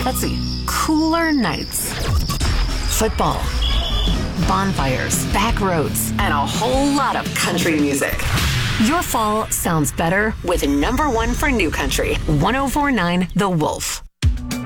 Let's see. Cooler nights. Football. Bonfires, back roads, and a whole lot of country music. Your fall sounds better with number one for new country, 104.9 The Wolf.